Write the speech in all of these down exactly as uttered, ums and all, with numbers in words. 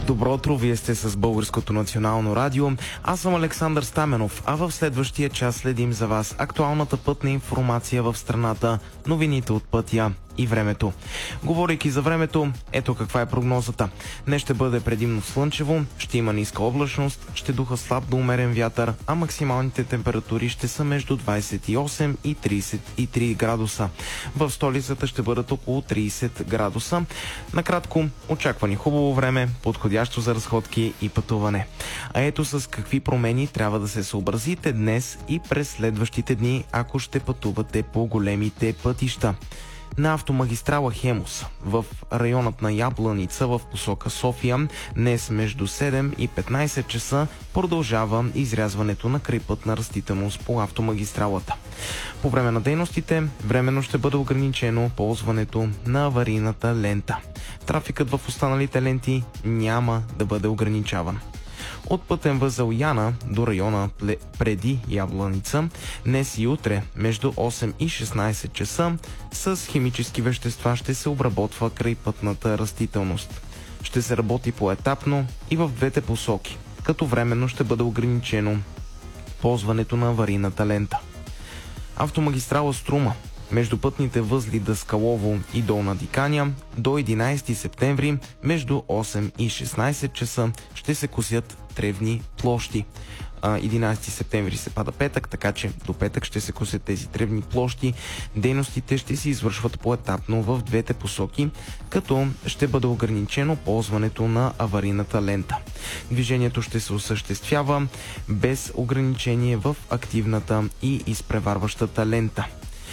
Добро утро, вие сте с Българското национално радио. Аз съм Александър Стаменов, а в следващия час следим за вас актуалната пътна информация в страната, новините от пътя и времето. Говорейки за времето, ето каква е прогнозата. Днес ще бъде предимно слънчево, ще има ниска облачност, ще духа слаб до умерен вятър, а максималните температури ще са между двадесет и осем и тридесет и три градуса. В столицата ще бъдат около тридесет градуса. Накратко, очаквани хубаво време, подходящо за разходки и пътуване. А ето с какви промени трябва да се съобразите днес и през следващите дни, ако ще пътувате по големите пътища. На автомагистрала Хемус в районът на Ябланица в посока София днес между седем и петнадесет часа продължава изрязването на крайпътна растителност по автомагистралата. По време на дейностите временно ще бъде ограничено ползването на аварийната лента. Трафикът в останалите ленти няма да бъде ограничаван. От пътен възел Яна до района преди Ябланица днес и утре между осем и шестнадесет часа с химически вещества ще се обработва крайпътната растителност. Ще се работи поетапно и в двете посоки, като временно ще бъде ограничено ползването на аварийната лента. Автомагистрала Струма между пътните възли Даскалово и Долна Диканя до единадесети септември между осем и шестнадесет часа ще се косят тревни площи. единадесети септември се пада петък, така че до петък ще се косят тези тревни площи. Дейностите ще се извършват поетапно в двете посоки, като ще бъде ограничено ползването на аварийната лента. Движението ще се осъществява без ограничение в активната и изпреварващата лента.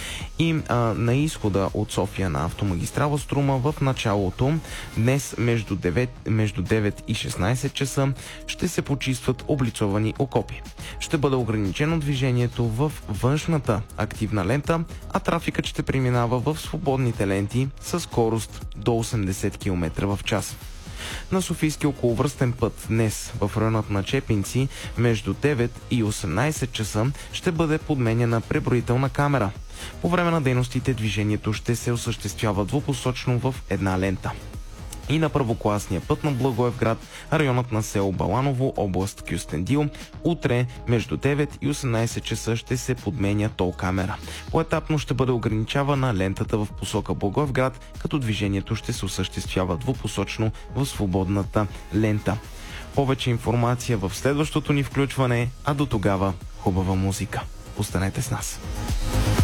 И а, на изхода от София на автомагистрала Струма в началото днес между девет, между девет и шестнадесет часа ще се почистват облицовани окопи. Ще бъде ограничено движението в външната активна лента, а трафикът ще преминава в свободните ленти със скорост до осемдесет километра в час. На Софийски околовръстен път днес в районът на Чепинци между девет и осемнадесет часа ще бъде подменена преброителна камера. По време на дейностите движението ще се осъществява двупосочно в една лента. И на първокласния път на Благоевград, районът на село Баланово, област Кюстендил, утре между девет и осемнадесет часа ще се подменя тол камера. Поетапно ще бъде ограничавана лентата в посока Благоевград, като движението ще се осъществява двупосочно в свободната лента. Повече информация в следващото ни включване, а до тогава хубава музика. Останете с нас.